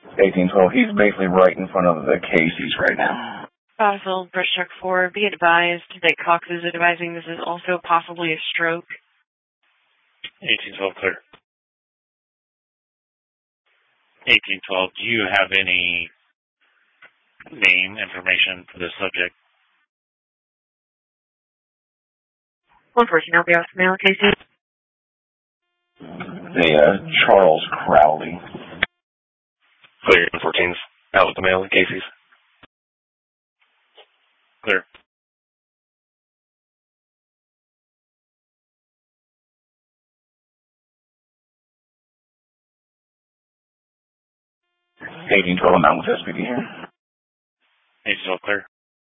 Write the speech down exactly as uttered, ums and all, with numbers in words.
eighteen twelve, he's basically right in front of the Casey's right now. Possible brush truck four, be advised that Cox is advising this is also possibly a stroke. eighteen twelve, clear. eighteen twelve, do you have any name information for the subject? one fourteen, I'll be off mail, Casey. The, uh, Charles Crowley. Clear, one fourteen's out with the mail at Casey's. Clear. eighteen twelve, I'm with S P D here. eighteen twelve, clear.